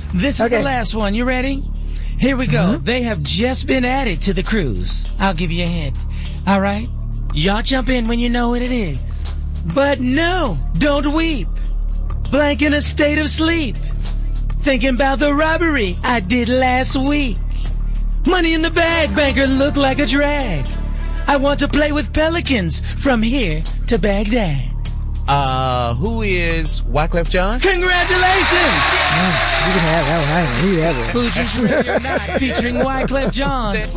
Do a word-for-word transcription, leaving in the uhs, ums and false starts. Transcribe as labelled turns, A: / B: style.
A: This is
B: Okay.
A: the last one. You ready? Here we go.
B: Mm-hmm.
A: They have just been added to the cruise. I'll give you a hint. All right? Y'all jump in when you know what it is. But no, don't weep. Blank in a state of sleep. Thinking about the robbery I did last week. Money in the bag, banker look like a drag. I want to play with pelicans from here to Baghdad.
C: Uh, who is Wyclef Jean?
A: Congratulations!
B: You can have that one. I didn't hear that one.
A: Fuji's Radio Night featuring Wyclef Jean.